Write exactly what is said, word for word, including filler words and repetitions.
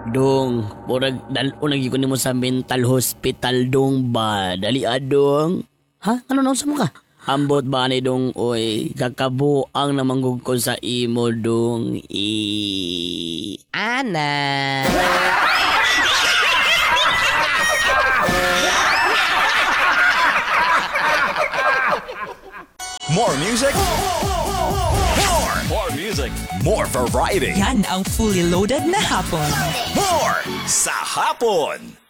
Dong, murag dalo na gyud ko nimo sa mental hospital dong ba? Dali adong. Ha? Ano na sa mo ka? Ambot ba ni dong oy, kakabuang na manggug ko sa imo dong. I Ana. More music. More. More music. More variety. Yan ang fully loaded na hapon. More sa hapon.